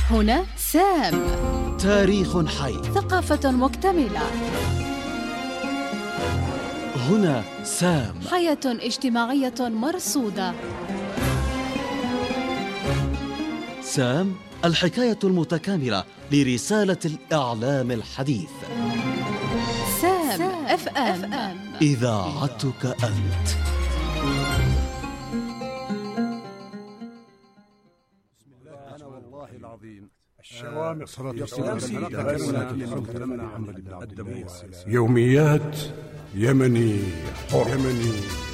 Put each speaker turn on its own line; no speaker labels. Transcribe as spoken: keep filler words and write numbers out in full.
هنا سام.
تاريخ حي،
ثقافة مكتملة.
هنا سام.
حياة اجتماعية مرصودة.
سام، الحكاية المتكاملة لرسالة الإعلام الحديث.
سام اف ام،
إذاعتك أنت.
يوميات يمني حر. يمني